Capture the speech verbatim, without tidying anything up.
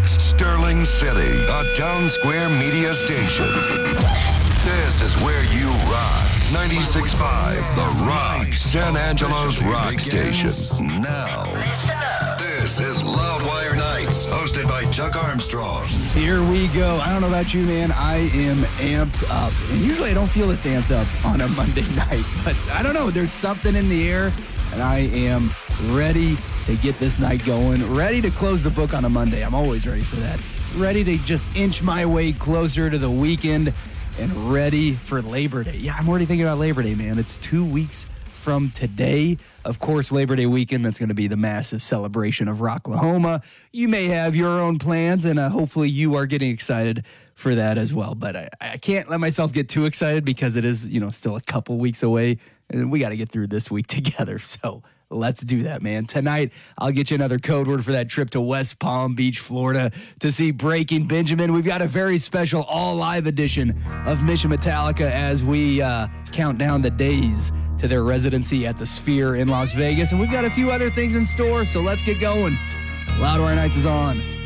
Phoenix, Sterling City, a Town Square media station. This is where you rock. ninety-six point five, The Rock, San Angelo's rock station. Now, this is Loudwire Nights, hosted by Chuck Armstrong. Here we go. I don't know about you, man. I am amped up. And usually I don't feel this amped up on a Monday night. But I don't know. There's something in the air. And I am ready to get this night going. Ready to close the book on a Monday. I'm always ready for that. Ready to just inch my way closer to the weekend. And ready for Labor Day. Yeah, I'm already thinking about Labor Day, man. It's two weeks from today. Of course, Labor Day weekend, that's going to be the massive celebration of Rocklahoma. You may have your own plans, and uh, hopefully you are getting excited for that as well. But I, I can't let myself get too excited because it is, you know, still a couple weeks away, and we got to get through this week together. So let's do that, man. Tonight, I'll get you another code word for that trip to West Palm Beach, Florida to see Breaking Benjamin. We've got a very special all-live edition of Mission Metallica as we uh, count down the days to their residency at the Sphere in Las Vegas. And we've got a few other things in store, so let's get going. Loudwire Nights is on.